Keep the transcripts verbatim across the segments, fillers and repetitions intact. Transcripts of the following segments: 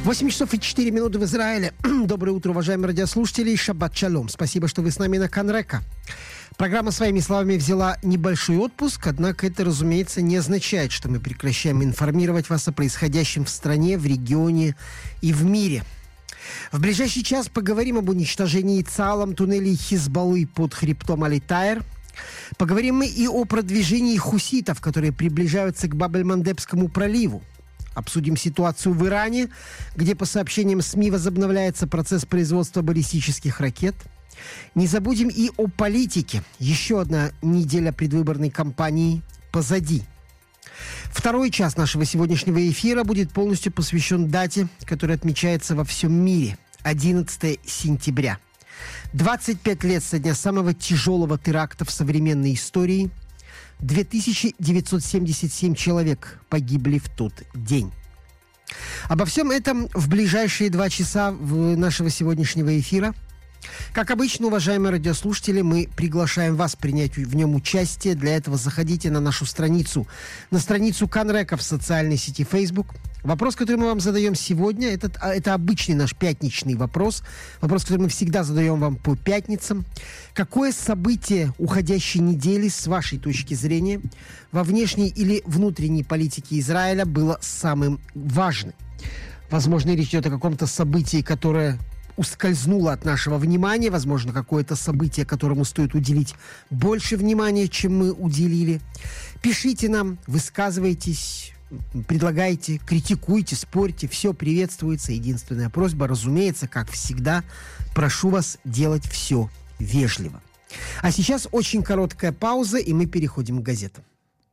восемь часов и четыре минуты в Израиле. Доброе утро, уважаемые радиослушатели. Шаббат шалом. Спасибо, что вы с нами на Канрека. Программа «Своими словами» взяла небольшой отпуск, однако это, разумеется, не означает, что мы прекращаем информировать вас о происходящем в стране, в регионе и в мире. В ближайший час поговорим об уничтожении ЦАЛом туннелей Хизбаллы под хребтом Али-Тайр. Поговорим мы и о продвижении хуситов, которые приближаются к Баб-эль-Мандебскому проливу. Обсудим ситуацию в Иране, где, по сообщениям СМИ, возобновляется процесс производства баллистических ракет. Не забудем и о политике. Еще одна неделя предвыборной кампании позади. Второй час нашего сегодняшнего эфира будет полностью посвящен дате, которая отмечается во всем мире. одиннадцатое сентября. двадцать пять лет со дня самого тяжелого теракта в современной истории. две тысячи девятьсот семьдесят семь человек погибли в тот день. Обо всем этом в ближайшие два часа нашего сегодняшнего эфира. Как обычно, уважаемые радиослушатели, мы приглашаем вас принять в нем участие. Для этого заходите на нашу страницу, на страницу Канрека в социальной сети Facebook. Вопрос, который мы вам задаем сегодня, это, это обычный наш пятничный вопрос. Вопрос, который мы всегда задаем вам по пятницам. Какое событие уходящей недели, с вашей точки зрения, во внешней или внутренней политике Израиля было самым важным? Возможно, речь идет о каком-то событии, которое ускользнуло от нашего внимания, возможно, какое-то событие, которому стоит уделить больше внимания, чем мы уделили. Пишите нам, высказывайтесь, предлагайте, критикуйте, спорьте, все приветствуется. Единственная просьба, разумеется, как всегда, прошу вас делать все вежливо. А сейчас очень короткая пауза, и мы переходим к газетам.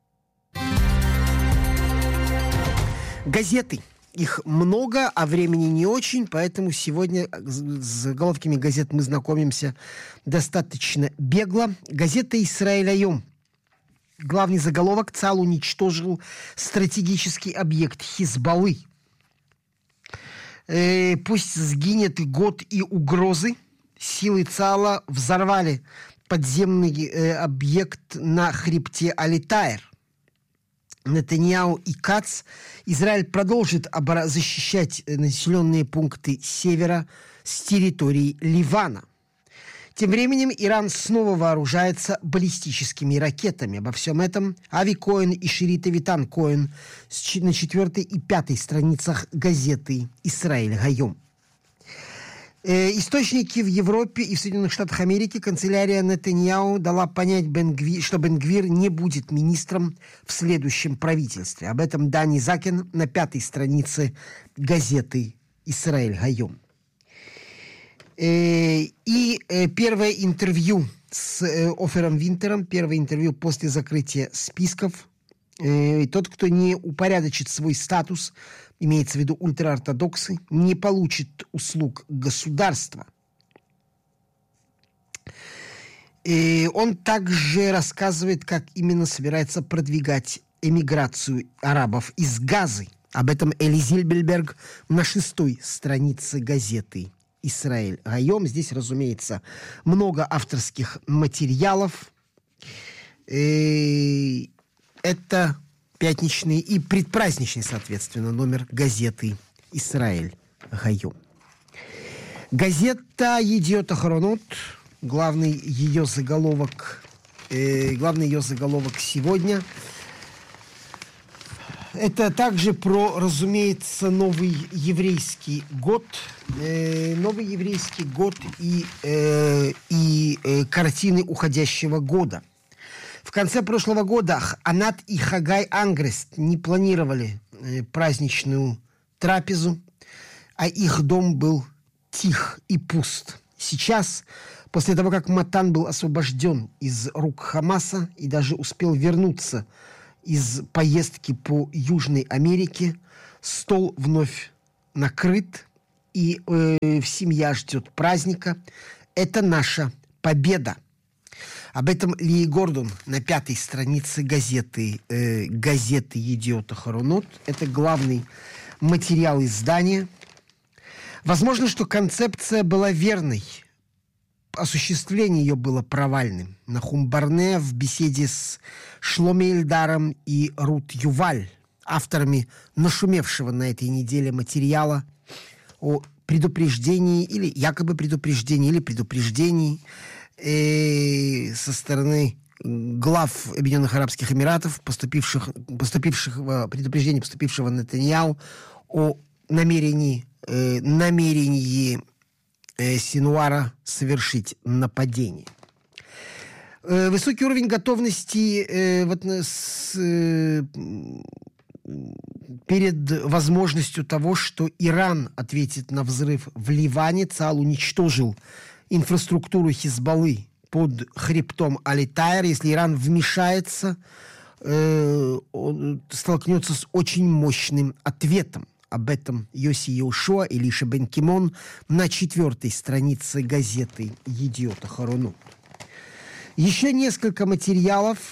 Газеты. Их много, а времени не очень, поэтому сегодня с заголовками газет мы знакомимся достаточно бегло. Газета «Исраэль Айом». Главный заголовок: ЦАЛ уничтожил стратегический объект Хизбаллы. Э, пусть сгинет и год, и угрозы. Силы ЦАЛа взорвали подземный э, объект на хребте Али-Тайр. Нетаньяху и Кац. Израиль продолжит обора- защищать населенные пункты севера с территории Ливана. Тем временем Иран снова вооружается баллистическими ракетами. Обо всем этом Ави Коэн и Ширита Витан Коэн на четвертой и пятой страницах газеты «Исраэль Айом». Э, источники в Европе и в Соединенных Штатах Америки, канцелярия Нетаньяху дала понять, Бен-Гвир, что Бен-Гвир не будет министром в следующем правительстве. Об этом Дани Закен на пятой странице газеты «Исраэль Айом». Э, и э, первое интервью с э, Офером Винтером, первое интервью после закрытия списков. Э, тот, кто не упорядочит свой статус, имеется в виду ультраортодоксы, не получит услуг государства. И он также рассказывает, как именно собирается продвигать эмиграцию арабов из Газы. Об этом Эли Зильберберг на шестой странице газеты «Исраэль Айом». Здесь, разумеется, много авторских материалов. И это пятничный и предпраздничный, соответственно, номер газеты «Исраэль Айом». Газета «Едиот Ахаронот», главный ее заголовок, э, главный ее заголовок сегодня. Это также про, разумеется, новый еврейский год, э, новый еврейский год и, э, и э, картины уходящего года. В конце прошлого года Анат и Хагай Ангрест не планировали э, праздничную трапезу, а их дом был тих и пуст. Сейчас, после того, как Матан был освобожден из рук Хамаса и даже успел вернуться из поездки по Южной Америке, стол вновь накрыт, и э, семья ждет праздника. Это наша победа. Об этом Лии Гордон на пятой странице газеты, э, газеты «Едиот Ахаронот». Это главный материал издания. Возможно, что концепция была верной. Осуществление ее было провальным. Нахум Барне в беседе с Шломи Эльдаром и Рут Юваль, авторами нашумевшего на этой неделе материала, о предупреждении или якобы предупреждении, или предупреждении э, со стороны глав Объединенных Арабских Эмиратов, поступивших, поступивших предупреждение поступившего Нетаньяху о намерении, э, намерении э, Синуара совершить нападение. Э, высокий уровень готовности э, вот, с, э, перед возможностью того, что Иран ответит на взрыв в Ливане. ЦАЛ уничтожил инфраструктуру Хизбаллы под хребтом Али-Тайр. Если Иран вмешается, э, он столкнется с очень мощным ответом. Об этом Йоси Йошуа и Элиша бен Кимон на четвертой странице газеты «Едиот Ахаронот». Еще несколько материалов.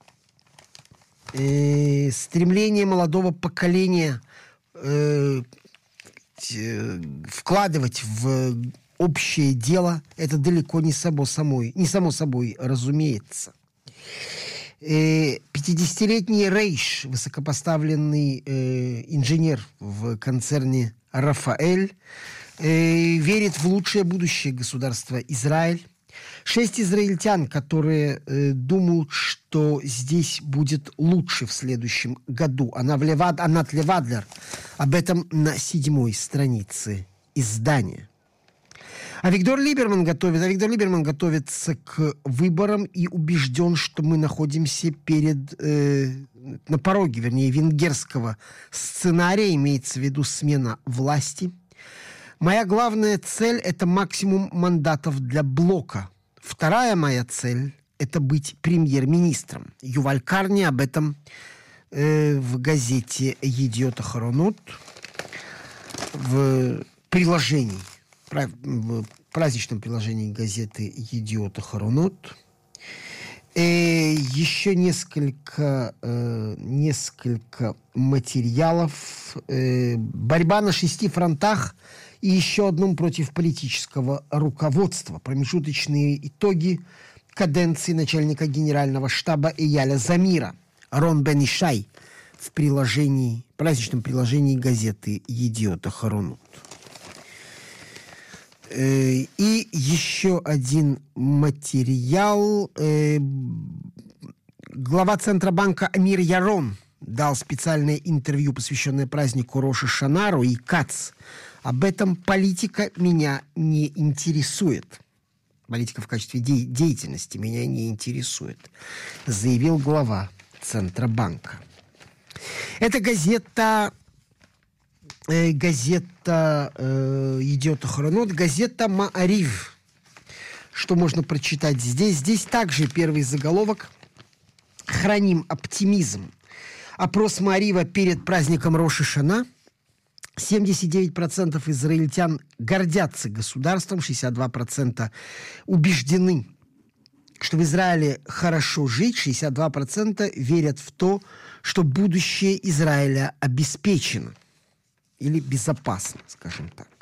Э, стремление молодого поколения э, э, вкладывать в общее дело, это далеко не само собой, не само собой разумеется. Э, пятидесятилетний Рейш, высокопоставленный э, инженер в концерне «Рафаэль», э, верит в лучшее будущее государства Израиль. Шесть израильтян, которые э, думают, что здесь будет лучше в следующем году. Анат Левадлер. Об этом на седьмой странице издания. А Виктор Либерман готовит, а Виктор Либерман готовится к выборам и убежден, что мы находимся перед, э, на пороге, вернее, венгерского сценария, имеется в виду смена власти. Моя главная цель – это максимум мандатов для блока. Вторая моя цель – это быть премьер-министром. Юваль Карни об этом э, в газете «Едиот Ахаронот» в приложении, в праздничном приложении газеты «Едиот Ахаронот». Э, еще несколько, э, несколько материалов. Э, борьба на шести фронтах и еще одном против политического руководства. Промежуточные итоги каденции начальника генерального штаба Эяля Замира. Рон бен Ишай в приложении, праздничном приложении газеты «Едиот Ахаронот». Э, и еще один материал. Э, глава Центробанка Амир Ярон дал специальное интервью, посвященное празднику Рош ха-Шана, и Кац. Об этом политика меня не интересует. Политика в качестве де- деятельности меня не интересует, заявил глава Центробанка. Эта газета, э, газета э, «Едиот Ахаронот», газета «Ма'арив». Что можно прочитать здесь? Здесь также первый заголовок «Храним оптимизм». Опрос Ма'арива перед праздником Рош ха-Шана. семьдесят девять процентов израильтян гордятся государством, шестьдесят два процента убеждены, что в Израиле хорошо жить, шестьдесят два процента верят в то, что будущее Израиля обеспечено или безопасно, скажем так.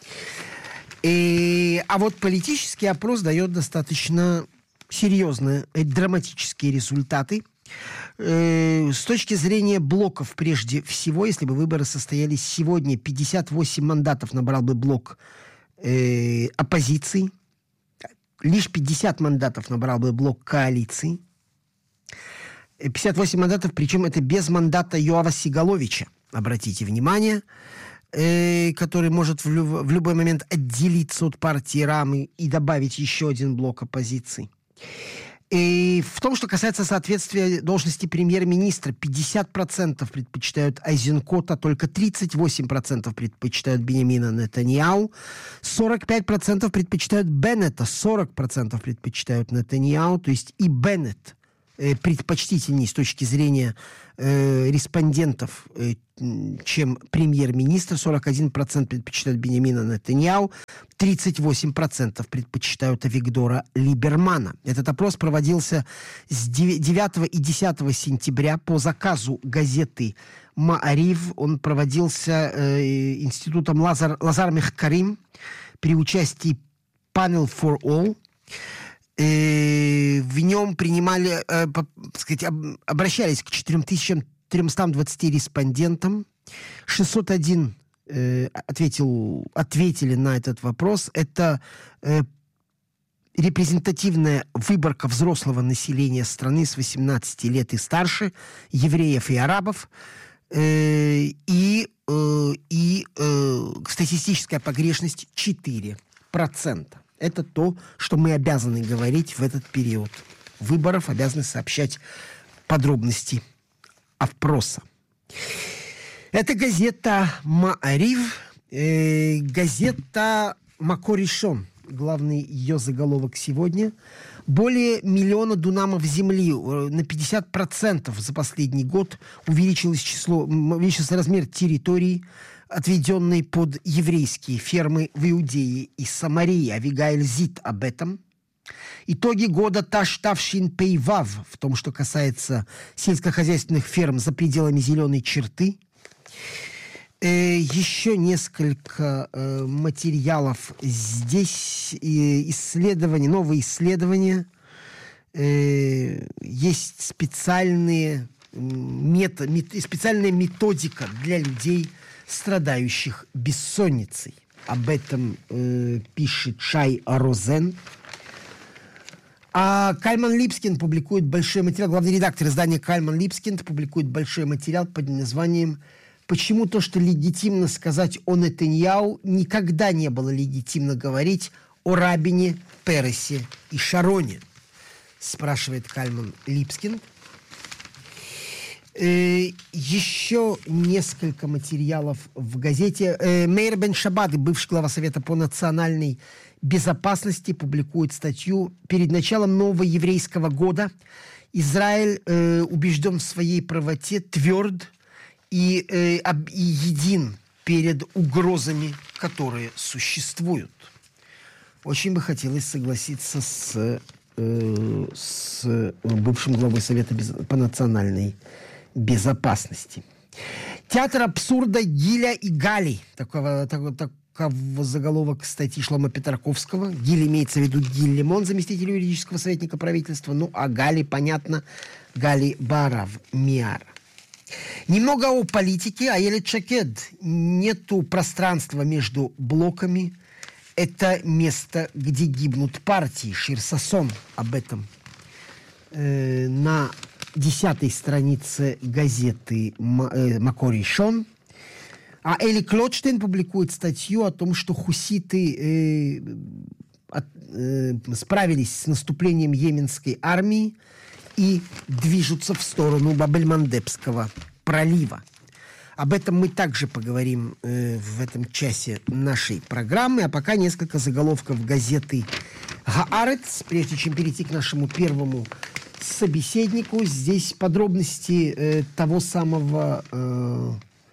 И, а вот политический опрос дает достаточно серьезные, драматические результаты. С точки зрения блоков, прежде всего, если бы выборы состоялись сегодня, пятьдесят восемь мандатов набрал бы блок э, оппозиции, лишь пятьдесят мандатов набрал бы блок коалиции, пятьдесят восемь мандатов, причем это без мандата Йоава Сигаловича, обратите внимание, э, который может в, люб, в любой момент отделиться от партии Рамы и добавить еще один блок оппозиции. И в том, что касается соответствия должности премьер-министра, пятьдесят процентов предпочитают Айзенкота, только тридцать восемь процентов предпочитают Биньямина Нетаньяху, сорок пять процентов предпочитают Беннета, сорок процентов предпочитают Нетаньяху, то есть и Беннет э, предпочтительней с точки зрения э, респондентов, э, чем премьер-министр. сорок один процент предпочитают Биньямина Нетаньяху, тридцать восемь процентов предпочитают Авигдора Либермана. Этот опрос проводился с девятого и десятого сентября по заказу газеты «Ма'арив». Он проводился э, институтом Лазар, Лазар Мехкарим при участии Panel for All. Э, в нем принимали, э, по, сказать, об, обращались к четыре тысячи триста двадцать респондентам. шестьсот один э, ответил, ответили на этот вопрос. Это э, репрезентативная выборка взрослого населения страны с восемнадцати лет и старше, евреев и арабов, э, и, э, и э, статистическая погрешность четыре процента. Это то, что мы обязаны говорить в этот период выборов, обязаны сообщать подробности опроса. Это газета «Ма'арив», э, газета «Макор Ришон». Главный ее заголовок сегодня. Более миллиона дунамов земли, на пятьдесят процентов за последний год увеличилось число, увеличился размер территории, отведенной под еврейские фермы в Иудее и Самарии. Авигаэль Зит об этом. Итоги года Таш Тавшин Пейвав в том, что касается сельскохозяйственных ферм за пределами зеленой черты. Э, еще несколько э, материалов здесь, э, исследования, новые исследования. Э, есть специальные мет, мет, специальная методика для людей, страдающих бессонницей. Об этом э, пишет Шай Розен. А Кальман Липскинд публикует большой материал, главный редактор издания Кальман Липскинд публикует большой материал под названием «Почему то, что легитимно сказать о Нетаньяу, никогда не было легитимно говорить о Рабине, Пересе и Шароне?» спрашивает Кальман Липскинд. Э, еще несколько материалов в газете. Э, Мейр бен Шабады, бывший глава Совета по национальной безопасности, публикует статью «Перед началом нового еврейского года Израиль э, убежден в своей правоте, тверд и, э, об, и един перед угрозами, которые существуют». Очень бы хотелось согласиться с, э, с бывшим главой Совета без, по национальной безопасности. Театр абсурда Гиля и Гали. Такого, такого, такого заголовок статьи Шлома Петраковского. Гиль имеется в виду Гиль Лимон, заместитель юридического советника правительства. Ну, а Гали, понятно, Гали Барав Миар. Немного о политике. Аелет Шакед. Нету пространства между блоками. Это место, где гибнут партии. Шир Сасон об этом э, на десятой странице газеты «Макор Ришон». А Эли Клотштейн публикует статью о том, что хуситы э, от, э, справились с наступлением йеменской армии и движутся в сторону Баб-эль-Мандебского пролива. Об этом мы также поговорим э, в этом часе нашей программы. А пока несколько заголовков газеты «Гаарец», прежде чем перейти к нашему первому собеседнику. Здесь подробности э, того самого... Э,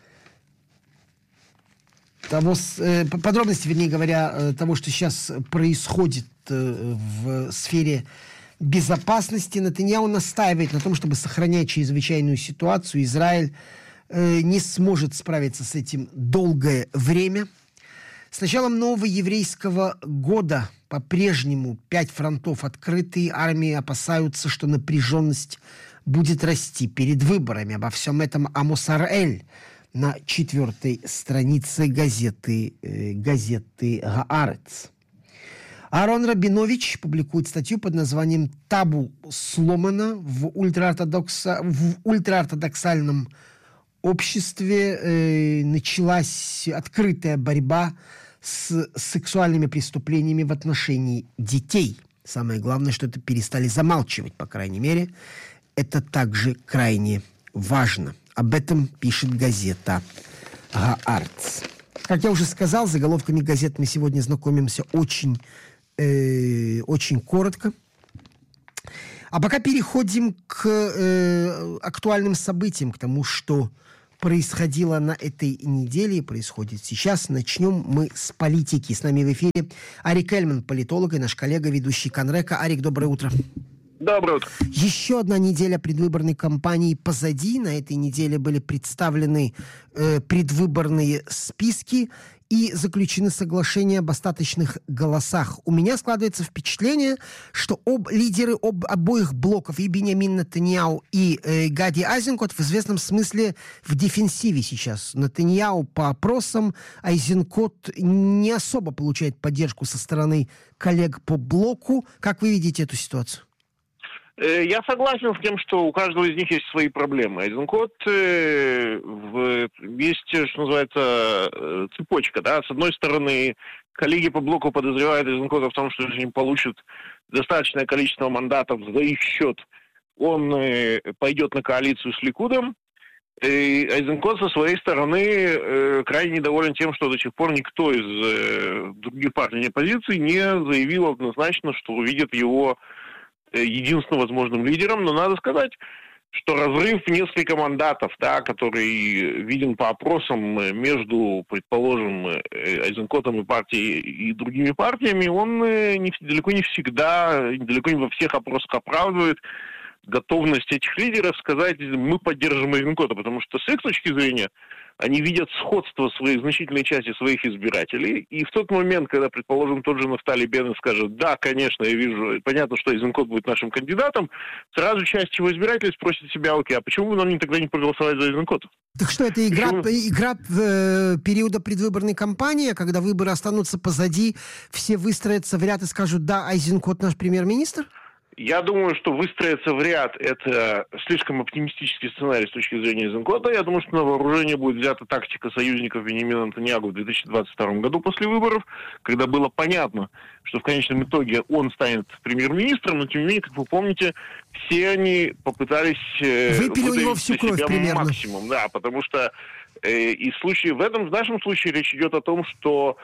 того, э, подробности, вернее говоря, э, того, что сейчас происходит э, в сфере безопасности. Нетаньяху настаивает на том, чтобы сохранять чрезвычайную ситуацию. Израиль э, не сможет справиться с этим долгое время. С началом нового еврейского года по-прежнему пять фронтов открыты. Армии опасаются, что напряженность будет расти перед выборами. Обо всем этом Амос Ар-Эль на четвертой странице газеты, э, газеты «Гаарец». Аарон Рабинович публикует статью под названием «Табу сломано в, ультраортодокса... в ультраортодоксальном обществе». Э, началась открытая борьба с сексуальными преступлениями в отношении детей. Самое главное, что это перестали замалчивать, по крайней мере. Это также крайне важно. Об этом пишет газета «Гаарец». Как я уже сказал, с заголовками газет мы сегодня знакомимся очень, э, очень коротко. А пока переходим к э, актуальным событиям, к тому, что происходило на этой неделе и происходит сейчас. Начнем мы с политики. С нами в эфире Арик Эльман, политолог, и наш коллега, ведущий Канрека. Арик, доброе утро. Доброе утро. Еще одна неделя предвыборной кампании позади. На этой неделе были представлены э, предвыборные списки и заключены соглашения об остаточных голосах. У меня складывается впечатление, что об, лидеры об, обоих блоков, и Биньямин Нетаньяху, и э, Гади Айзенкот, в известном смысле в дефенсиве сейчас. Нетаньяху по опросам, Айзенкот не особо получает поддержку со стороны коллег по блоку. Как вы видите эту ситуацию? Я согласен с тем, что у каждого из них есть свои проблемы. Айзенкот э, в, есть, что называется, э, цепочка. Да? С одной стороны, коллеги по блоку подозревают Айзенкота в том, что если он получит достаточное количество мандатов за их счет, он э, пойдет на коалицию с Ликудом. И Айзенкот со своей стороны э, крайне недоволен тем, что до сих пор никто из э, других партий оппозиции не заявил однозначно, что увидит его единственным возможным лидером, но надо сказать, что разрыв в несколько мандатов, да, который виден по опросам между, предположим, Айзенкотом и партией и другими партиями, он не, далеко не всегда, далеко не во всех опросах оправдывает готовность этих лидеров сказать: мы поддержим Айзенкота, потому что с их точки зрения они видят сходство своей значительной части своих избирателей, и в тот момент, когда, предположим, тот же Нафтали Беннет скажет: да, конечно, я вижу, понятно, что Айзенкот будет нашим кандидатом, сразу часть его избирателей спросит себя: окей, а почему бы нам тогда не проголосовать за Айзенкота? Так что, это игра, игра э, периода предвыборной кампании, когда выборы останутся позади, все выстроятся в ряд и скажут: да, Айзенкот наш премьер-министр? Я думаю, что выстроиться в ряд – это слишком оптимистический сценарий с точки зрения Айзенкота. Я думаю, что на вооружение будет взята тактика союзников Биньямина Нетаньяху в две тысячи двадцать втором году после выборов, когда было понятно, что в конечном итоге он станет премьер-министром, но тем не менее, как вы помните, все они попытались выпили у него всю кровь примерно. Максимум, да, потому что э, и в случае, в этом, в нашем случае речь идет о том, что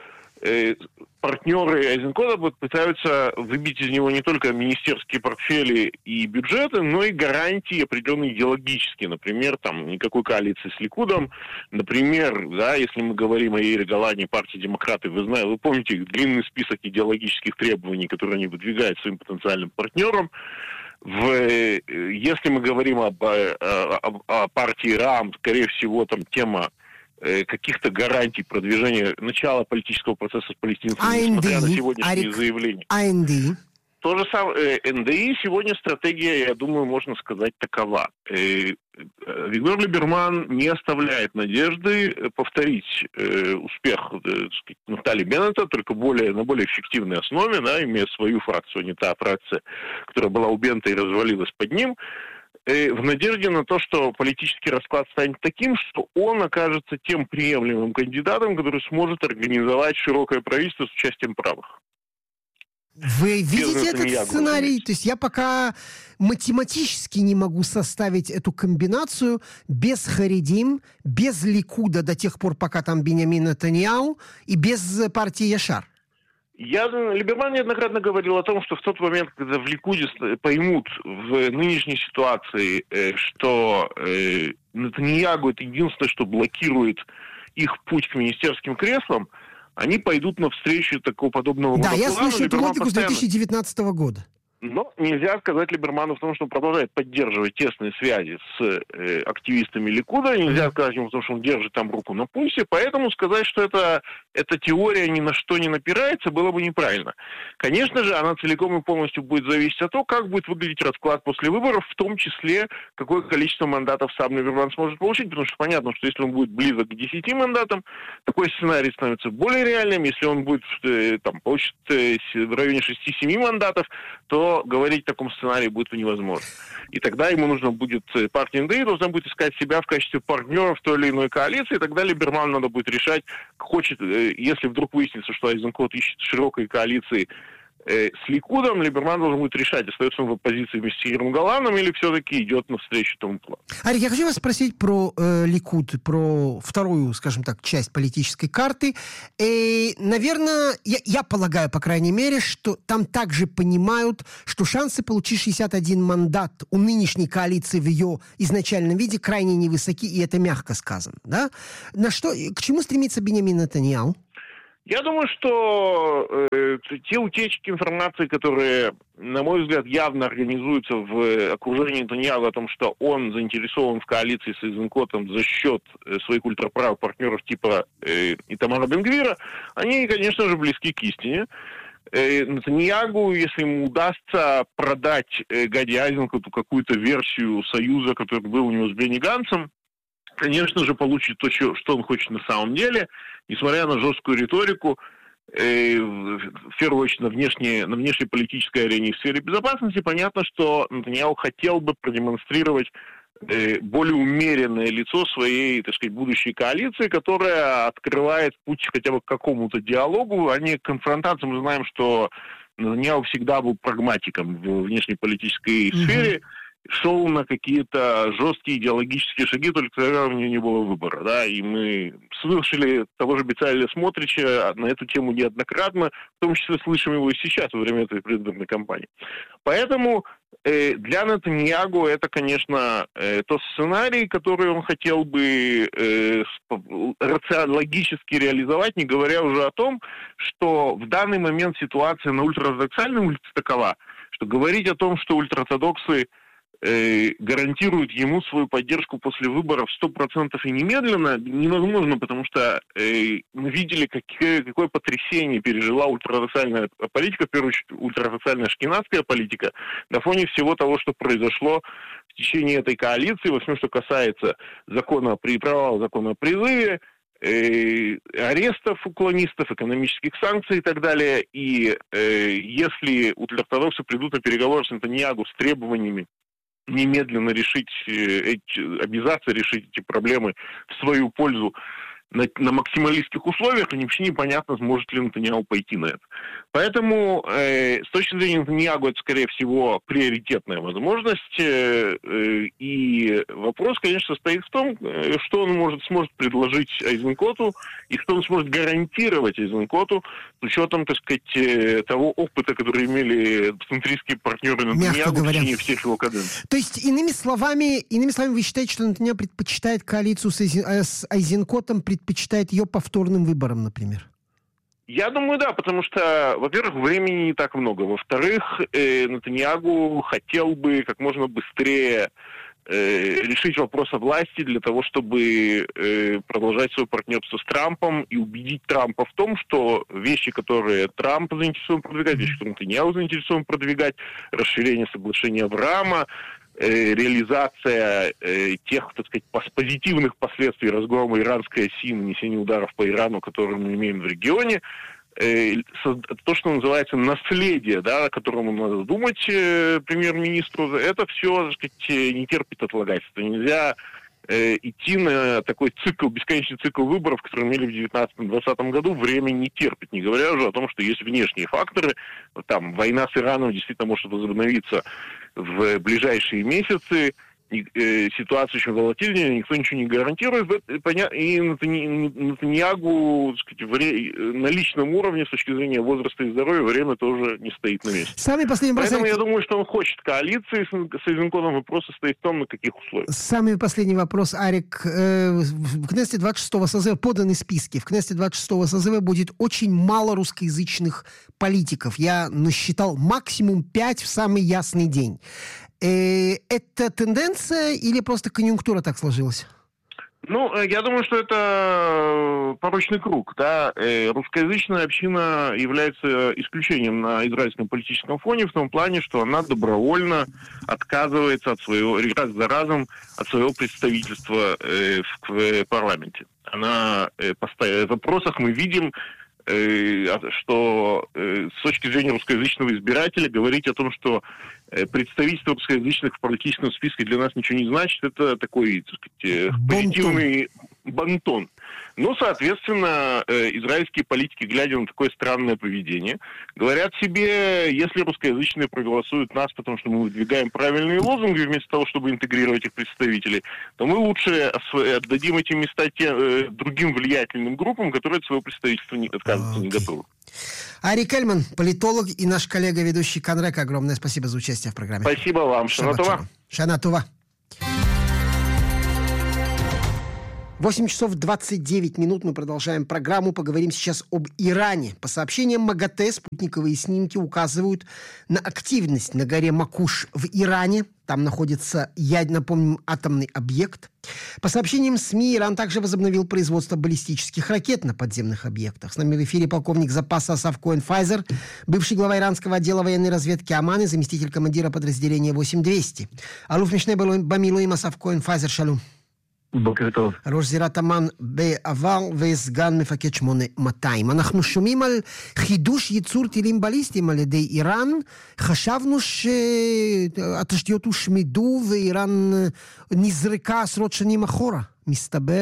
партнеры Айзенкота пытаются выбить из него не только министерские портфели и бюджеты, но и гарантии определенные идеологические. Например, там никакой коалиции с Ликудом. Например, да, если мы говорим о Яире Голлане, партии демократов, вы знаете, вы помните длинный список идеологических требований, которые они выдвигают своим потенциальным партнерам. В, если мы говорим об, об, о партии РАМ, скорее всего, там тема каких-то гарантий продвижения начала политического процесса с палестинцами, несмотря на сегодняшние заявления. АНДИ. То же самое, НДИ сегодня стратегия, я думаю, можно сказать, такова. Виктор Либерман не оставляет надежды повторить успех Нафтали Беннета, только более, на более эффективной основе, да, имея свою фракцию, не та фракция, которая была у Беннета и развалилась под ним, в надежде на то, что политический расклад станет таким, что он окажется тем приемлемым кандидатом, который сможет организовать широкое правительство с участием правых. Вы видите этот сценарий? То есть я пока математически не могу составить эту комбинацию без Харидим, без Ликуда до тех пор, пока там Биньямин Нетаньяху, и без партии Яшар. Я, Либерман неоднократно говорил о том, что в тот момент, когда в Ликуде поймут в нынешней ситуации, что Нетаньяху это единственное, что блокирует их путь к министерским креслам, они пойдут навстречу такого подобного рода. Да, я плану. слышу эту логику постоянно... с две тысячи девятнадцатого года. Но нельзя сказать Либерману в том, что он продолжает поддерживать тесные связи с э, активистами Ликуда. Нельзя сказать ему в том, что он держит там руку на пульсе. Поэтому сказать, что это, эта теория ни на что не напирается, было бы неправильно. Конечно же, она целиком и полностью будет зависеть от того, как будет выглядеть расклад после выборов, в том числе, какое количество мандатов сам Либерман сможет получить. Потому что понятно, что если он будет близок к десяти мандатам, такой сценарий становится более реальным. Если он будет э, там, получит э, в районе шести-семи мандатов, то говорить о таком сценарии будет невозможно. И тогда ему нужно будет, партия НДИ должна будет искать себя в качестве партнера в той или иной коалиции, и тогда Либерману надо будет решать, хочет, если вдруг выяснится, что Айзенкот ищет широкой коалиции э, с Ликудом, Либерман должен будет решать, остается он в оппозиции вместе с Яиром Голланом или все-таки идет навстречу этому плану. Арик, я хочу вас спросить про э, Ликуд, про вторую, скажем так, часть политической карты. И, наверное, я, я полагаю, по крайней мере, что там также понимают, что шансы получить шестьдесят один мандат у нынешней коалиции в ее изначальном виде крайне невысоки, и это мягко сказано. Да? На что, к чему стремится Биньямин Нетаньяху? Я думаю, что э, те утечки информации, которые, на мой взгляд, явно организуются в окружении Нетаньяху о том, что он заинтересован в коалиции с Эйзенкотом за счет э, своих ультраправых партнеров типа э, Итамара Бен-Гвира, они, конечно же, близки к истине. Э, Нетаньяху, если ему удастся продать э, Гади Айзенкоту какую-то версию союза, который был у него с Бенни Ганцем, конечно же, получит то, что он хочет на самом деле, несмотря на жесткую риторику, э, в первую очередь на внешней, на внешней политической арене и в сфере безопасности, понятно, что Нетаньяху хотел бы продемонстрировать э, более умеренное лицо своей, так сказать, будущей коалиции, которая открывает путь хотя бы к какому-то диалогу, а не к конфронтации. Мы знаем, что Нетаньяху всегда был прагматиком в внешнеполитической mm-hmm. сфере, шел на какие-то жесткие идеологические шаги, только тогда у него не было выбора, да, и мы слышали того же Бецалеля Смотрича на эту тему неоднократно, в том числе слышим его и сейчас, во время этой предвыборной кампании. Поэтому э, для Нетаньяху это, конечно, э, тот сценарий, который он хотел бы э, логически реализовать, не говоря уже о том, что в данный момент ситуация на ультраортодоксальной улице такова, что говорить о том, что ультраортодоксы гарантируют ему свою поддержку после выборов сто процентов и немедленно, невозможно, потому что э, мы видели, какие, какое потрясение пережила ультраортодоксальная политика, в первую очередь ультраортодоксальная ашкеназская политика, на фоне всего того, что произошло в течение этой коалиции, во всем, что касается закона при провала закона о призыве, э, арестов уклонистов, экономических санкций и так далее. И э, если ультраортодоксы придут на переговоры с Нетаньяху с требованиями немедленно решить, эти, обязаться решить эти проблемы в свою пользу на, на максималистских условиях, и вообще непонятно, сможет ли Нетаньяху пойти на это. Поэтому э, с точки зрения Нетаньяху это, скорее всего, приоритетная возможность. Э, э, и вопрос, конечно, состоит в том, э, что он может, сможет предложить Айзенкоту и что он сможет гарантировать Айзенкоту с учетом, так сказать, э, того опыта, который имели центристские партнеры Нетаньяху в течение всех его каденций. То есть, иными словами, иными словами, вы считаете, что Нетаньяху предпочитает коалицию с, Айзен, с Айзенкотом, предпочитает ее повторным выборам, например? Я думаю, да, потому что, во-первых, времени не так много. Во-вторых, э, Нетаньяху хотел бы как можно быстрее э, решить вопрос о власти для того, чтобы э, продолжать свое партнерство с Трампом и убедить Трампа в том, что вещи, которые Трамп заинтересован продвигать, вещи, которые Нетаньяху заинтересован продвигать, расширение соглашения Авраама, реализация э, тех, так сказать, позитивных последствий разгрома иранской оси, нанесения ударов по Ирану, которые мы имеем в регионе, э, то, что называется наследие, да, о котором надо думать э, премьер-министру, это все, так сказать, не терпит отлагательства. Нельзя э, идти на такой цикл, бесконечный цикл выборов, который имели в девятнадцатом-двадцатом году, время не терпит, не говоря уже о том, что есть внешние факторы, там война с Ираном действительно может возобновиться в ближайшие месяцы, ситуация очень волатильная, никто ничего не гарантирует. И Нетаньяху, так сказать, на личном уровне, с точки зрения возраста и здоровья, время тоже не стоит на месте. Самый последний вопрос. Поэтому я думаю, что он хочет коалиции с Айзенкотом, вопрос состоит в том, на каких условиях. Самый последний вопрос, Арик. В Кнессете двадцать шестого созыва поданы списки. В Кнессете двадцать шестого созыва будет очень мало русскоязычных политиков. Я насчитал максимум пять в самый ясный день. Это тенденция или просто конъюнктура так сложилась? Ну, я думаю, что это порочный круг, да. Русскоязычная община является исключением на израильском политическом фоне в том плане, что она добровольно отказывается от своего, раз за разом, от своего представительства в парламенте. Она в запросах мы видим, что с точки зрения русскоязычного избирателя говорить о том, что представительство русскоязычных в политическом списке для нас ничего не значит, это такой, так сказать, позитивный бонтон. Но, соответственно, израильские политики, глядя на такое странное поведение, говорят себе, если русскоязычные проголосуют нас, потому что мы выдвигаем правильные лозунги вместо того, чтобы интегрировать их представителей, то мы лучше отдадим эти места тем, другим влиятельным группам, которые от своего представительства не, отказываться okay. не готовы. Арик Эльман, политолог и наш коллега, ведущий Канрека. Огромное спасибо за участие в программе. Спасибо вам. Шана Това. Шана Това. восемь часов двадцать девять минут. Мы продолжаем программу. Поговорим сейчас об Иране. По сообщениям МАГАТЭ, спутниковые снимки указывают на активность на горе Макуш в Иране. Там находится, я напомню, атомный объект. По сообщениям СМИ, Иран также возобновил производство баллистических ракет на подземных объектах. С нами в эфире полковник запаса Асаф Коэн-Файзер, бывший глава иранского отдела военной разведки Омана и заместитель командира подразделения восемь двести. אלוף משנה במילואים אסף כהן-פייזר, שלום. בוקר טוב. ראש זירת אמ"ן בעבר וסגן מפקד שמונה מאתיים. אנחנו שומעים על חידוש ייצור טילים בליסטיים על ידי איראן. חשבנו שהתשתיות הושמדו ואיראן נזרקה עשרות שנים אחורה. מסתבר?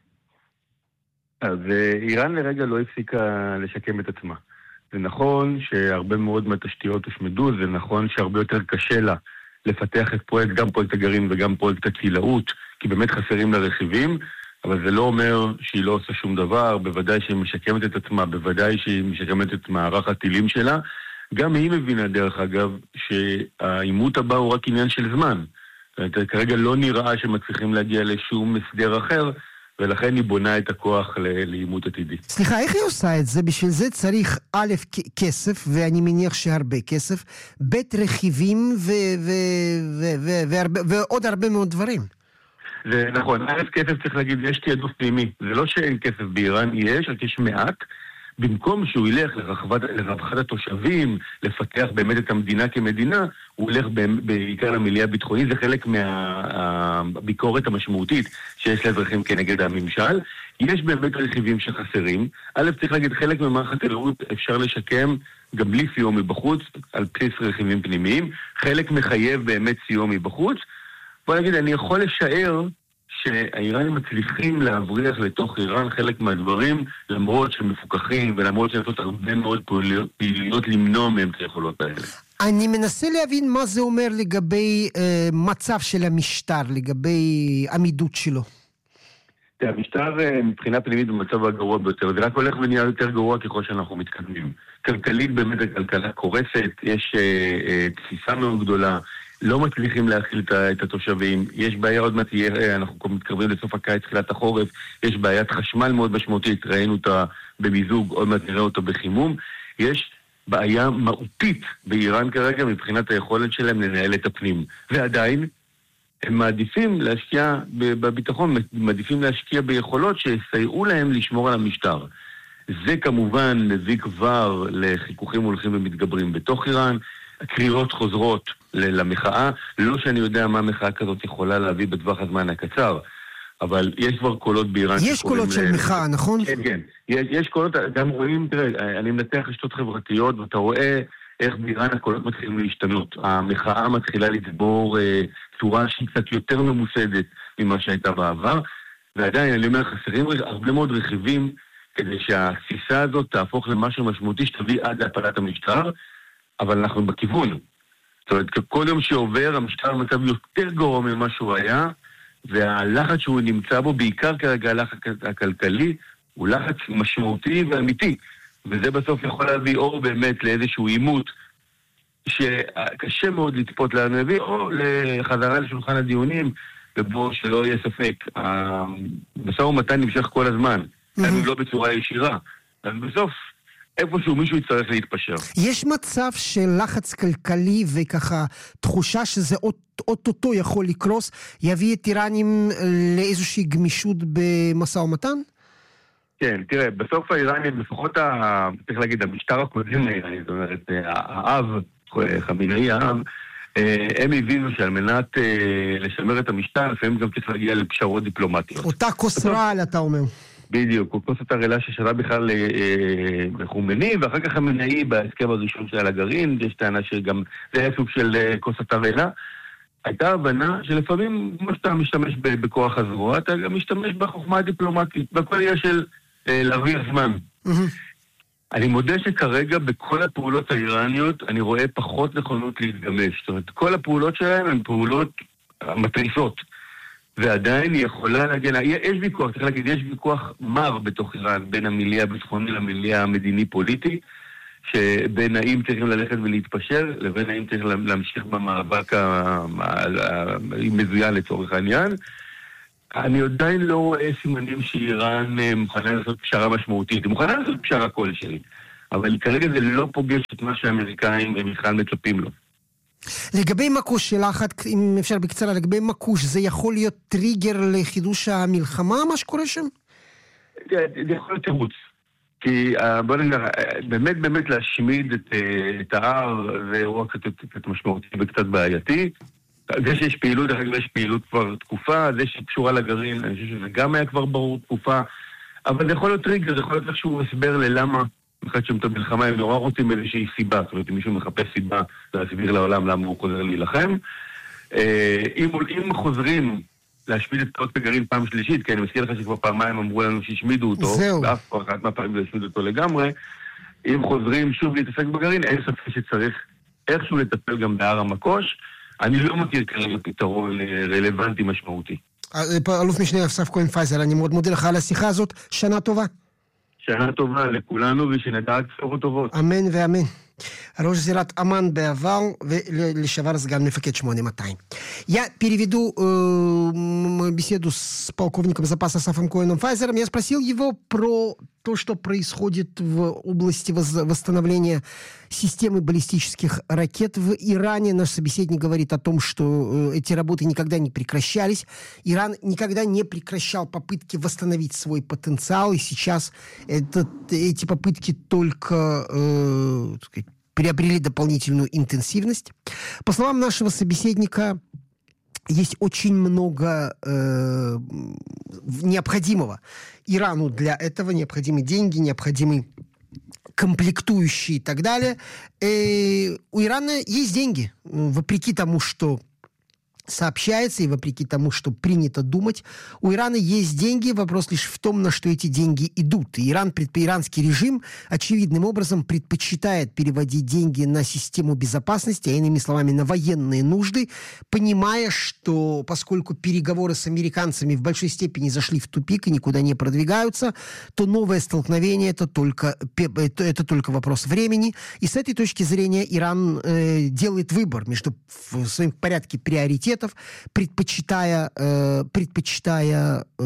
אז איראן לרגע לא הפסיקה לשקם את עצמה. זה נכון שהרבה מאוד מהתשתיות הושמדו, זה נכון שהרבה יותר קשה לה לפתח את פרויקט, גם פרויקט הגרעין וגם פרויקט הקהילאות, כי באמת חסרים לה רכיבים, אבל זה לא אומר שהיא לא עושה שום דבר, בוודאי שהיא משקמת את עצמה, בוודאי שהיא משקמת את מערך הטילים שלה. גם היא מבינה דרך אגב שהאימות הבא הוא רק עניין של זמן. כרגע לא נראה שמצליחים להגיע לשום הסדר אחר, ולכן היא בונה את הכוח לאימות עתידי. סליחה, איך היא עושה את זה? בשביל זה צריך א', כסף, ואני מניח שהרבה כסף, ב', רכיבים ו- ו- ו- ו- והרבה, ועוד הרבה מאוד דברים. זה נכון, א', כסף צריך להגיד, יש תיעדוף פנימי. זה לא שאין כסף באיראן, יש, רק יש מעט. במקום שהוא ילך לרווחת, לרווחת התושבים, לפתח באמת את המדינה כמדינה, הוא הולך בעיקר למיליה הביטחוני, זה חלק מהביקורת המשמעותית שיש לאזרחים כנגד הממשל. יש באמת רכיבים שחסרים. א', צריך להגיד, חלק ממערך הטרור אפשר לשקם גם בלי סיוע מבחוץ, על בסיס רכיבים פנימיים. חלק מחייב באמת סיוע מבחוץ. בוא נגיד, אני יכול לשער שהאיראנים מצליחים להבריח לתוך איראן חלק מהדברים, למרות שהם מפוקחים ולמרות שהם עושות הרבה מאוד פעילויות למנוע מהם את היכולות האלה. אני מנסה להבין מה זה אומר לגבי אה, מצב של המשטר, לגבי עמידות שלו. המשטר מבחינה פנימית במצב הגרוע ביותר, זה רק הולך ונהיה יותר גרוע ככל שאנחנו מתקדמים. כלכלית באמת הכלכלה קורסת, יש אה, אה, תפיסה מאוד גדולה, לא מצליחים להכיל את התושבים, יש בעיה עוד מעט, אנחנו מתקרבים לסוף הקיץ, תחילת החורף, יש בעיית חשמל מאוד משמעותית, ראינו אותה במיזוג, עוד מעט נראה אותה בחימום, יש בעיה מהותית באיראן כרגע מבחינת היכולת שלהם לנהל את הפנים, ועדיין הם מעדיפים להשקיע בביטחון, מעדיפים להשקיע ביכולות שיסייעו להם לשמור על המשטר. זה כמובן מביא כבר לחיכוכים הולכים ומתגברים בתוך איראן, הקריאות חוזרות למחאה, לא שאני יודע מה המחאה כזאת יכולה להביא בטווח הזמן הקצר, אבל יש כבר קולות באיראן. יש קולות של מחאה, נכון? כן, כן. יש, יש קולות, גם רואים, תראה, אני מנתח רשתות חברתיות, ואתה רואה איך באיראן הקולות מתחילים להשתנות. המחאה מתחילה לצבור אה, צורה שהיא קצת יותר ממוסדת ממה שהייתה בעבר, ועדיין, אני אומר, חסרים הרבה מאוד רכיבים כדי שהתפיסה הזאת תהפוך למשהו משמעותי שתביא עד להפלת המשטר, אבל אנחנו בכיוון. זאת אומרת, כל יום שעובר, המשטר מצב יותר גרוע ממה שהוא היה, והלחץ שהוא נמצא בו, בעיקר כרגע הלחץ הכלכלי, הוא לחץ משמעותי ואמיתי. וזה בסוף יכול להביא או באמת לאיזשהו עימות, שקשה מאוד לצפות לאן להביא, או לחזרה לשולחן הדיונים, ובו שלא יהיה ספק. המשא ומתן נמשך כל הזמן, גם לא בצורה ישירה. אז בסוף, איפשהו מישהו יצטרך להתפשר. יש מצב של לחץ כלכלי וככה תחושה שזה אוטוטו יכול לקרוס, יביא את איראנים לאיזושהי גמישות במשא ומתן? כן, תראה, בסוף האיראנים, לפחות, ה... צריך להגיד, המשטר הקודם האיראני, זאת אומרת, האב, חמינאי האב, הם הבינו שעל מנת לשמר את המשטר, לפעמים גם צריך להגיע לפשרות דיפלומטיות. אותה כוס רעל, אתה אומר. בדיוק, הוא כוס התרעלה ששרה בכלל לחומני, ואחר כך המנהי בהסכם הראשון של הגרעין, יש טענה שגם זה היה סוג של כוס התרעלה. הייתה הבנה שלפעמים, כמו שאתה משתמש בכוח הזרוע, אתה גם משתמש בחוכמה הדיפלומטית, בכל עניין של להביא הזמן. אני מודה שכרגע בכל הפעולות האיראניות, אני רואה פחות נכונות להתגמש. זאת אומרת, כל הפעולות שלהם הן פעולות מטריפות. ועדיין היא יכולה להגן, יש ויכוח, צריך להגיד, יש ויכוח מר בתוך איראן, בין המיליה הביטחוני למיליה המדיני-פוליטי, שבין האם צריכים ללכת ולהתפשר, לבין האם צריך להמשיך במאבק המזוין לצורך העניין. אני עדיין לא רואה סימנים שאיראן מוכנה לעשות פשרה משמעותית. היא מוכנה לעשות פשרה כלשהי, אבל כרגע זה לא פוגש את מה שהאמריקאים בכלל מצפים לו. לגבי מקוש, שאלה אחת, אם אפשר בקצרה, לגבי מקוש, זה יכול להיות טריגר לחידוש המלחמה, מה שקורה שם? זה, זה יכול להיות תירוץ. כי בוא נגיד, באמת באמת להשמיד את, את ההר זה אירוע קצת, קצת משמעותי וקצת בעייתי. זה שיש פעילות, אחרי זה יש פעילות כבר תקופה, זה שקשורה לגרעין, אני חושב שזה גם היה כבר ברור תקופה, אבל זה יכול להיות טריגר, זה יכול להיות איזשהו הסבר ללמה, בכלל שהם את המלחמה, הם נורא רוצים איזושהי סיבה, זאת אומרת, אם מישהו מחפש סיבה להסביר לעולם למה הוא חוזר להילחם. אם, אם חוזרים להשמיד את פרויקט הגרעין פעם שלישית, כי אני מזכיר לך שכבר פעמיים אמרו לנו שהשמידו אותו, זהו. ואף פעם אחת מהפעמים להשמיד אותו לגמרי, אם חוזרים שוב להתעסק בגרעין, אין ספק שצריך איכשהו לטפל גם בהר המקוש. אני לא מכיר כרגע פתרון רלוונטי משמעותי. אלוף משנה אסף כהן פייזר, אני מאוד מודה לך על השיחה הזאת. שנה טובה. שנה טובה לכולנו ושנדע בשורות טובות. אמן ואמן. ראש זירת אמ"ן בעבר ולשעבר סגן мефакед שמונה מאתיים. Я переведу э, беседу с полковником запаса Асафом Коэном Файзером. Я спросил его про то, что происходит в области восстановления системы баллистических ракет в Иране. Наш собеседник говорит о том, что эти работы никогда не прекращались. Иран никогда не прекращал попытки восстановить свой потенциал, и сейчас это, эти попытки только э, так сказать, приобрели дополнительную интенсивность. По словам нашего собеседника, есть очень много э, необходимого Ирану для этого, необходимы деньги, необходимы комплектующие и так далее. И у Ирана есть деньги, вопреки тому, что сообщается, и вопреки тому, что принято думать, у Ирана есть деньги, вопрос лишь в том, на что эти деньги идут. И Иран, иранский режим очевидным образом предпочитает переводить деньги на систему безопасности, а иными словами, на военные нужды, понимая, что поскольку переговоры с американцами в большой степени зашли в тупик и никуда не продвигаются, то новое столкновение это только, это, это только вопрос времени. И с этой точки зрения Иран э, делает выбор между в своем порядке приоритетов, предпочитая, э, предпочитая э,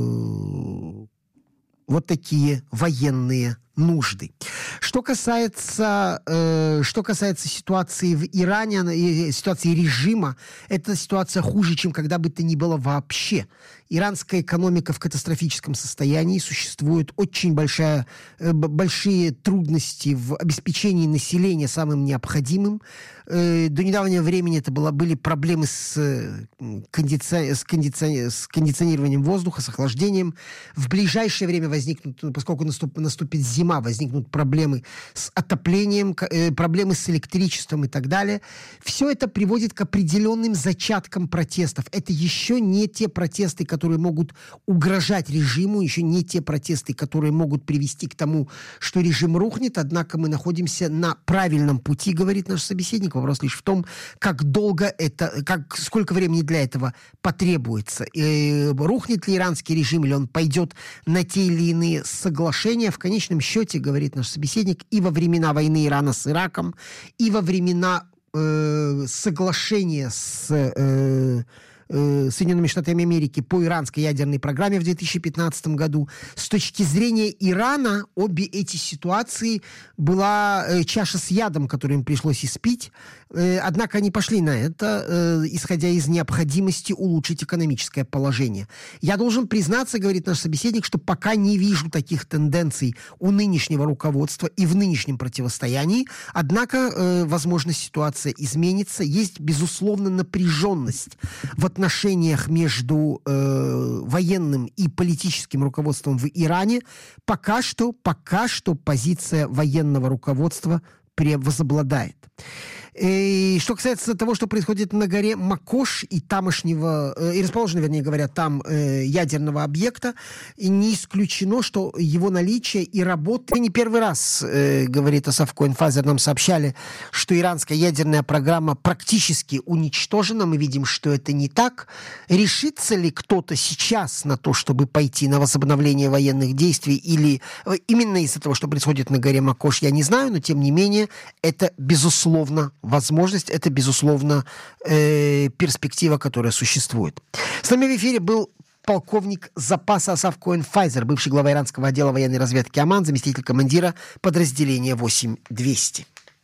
вот такие военные нужды. Что касается, э, что касается ситуации в Иране, э, ситуации режима, эта ситуация хуже, чем когда бы то ни было вообще. Иранская экономика в катастрофическом состоянии, существует очень большая, э, большие трудности в обеспечении населения самым необходимым. Э, до недавнего времени это было, были проблемы с, кондици... с, кондици... с кондиционированием воздуха, с охлаждением. В ближайшее время возникнут, поскольку наступ... наступит зима, возникнут проблемы с отоплением, э, проблемы с электричеством и так далее. Все это приводит к определенным зачаткам протестов. Это еще не те протесты, которые могут угрожать режиму, еще не те протесты, которые могут привести к тому, что режим рухнет, однако мы находимся на правильном пути, говорит наш собеседник. Вопрос лишь в том, как долго это, как, сколько времени для этого потребуется. И рухнет ли иранский режим, или он пойдет на те или иные соглашения. В конечном счете, говорит наш собеседник, и во времена войны Ирана с Ираком, и во времена э, соглашения с э, Соединенными Штатами Америки по иранской ядерной программе в две тысячи пятнадцатом году. С точки зрения Ирана обе эти ситуации была чаша с ядом, которую им пришлось испить. Однако они пошли на это, исходя из необходимости улучшить экономическое положение. Я должен признаться, говорит наш собеседник, что пока не вижу таких тенденций у нынешнего руководства и в нынешнем противостоянии. Однако, возможно, ситуация изменится. Есть, безусловно, напряженность в отношениях между э, военным и политическим руководством в Иране. Пока что, пока что позиция военного руководства возобладает. И что касается того, что происходит на горе Макош и тамошнего, и расположено, вернее говоря, там э, ядерного объекта, и не исключено, что его наличие и работа... Не первый раз, э, говорит Асаф Коэн Файзер, нам сообщали, что иранская ядерная программа практически уничтожена. Мы видим, что это не так. Решится ли кто-то сейчас на то, чтобы пойти на возобновление военных действий, или именно из-за того, что происходит на горе Макош, я не знаю, но тем не менее, это, безусловно, возможность, это, безусловно, э, перспектива, которая существует. С нами в эфире был полковник запаса Асав Коэн Файзер, бывший глава иранского отдела военной разведки Оман, заместитель командира подразделения восемь двести.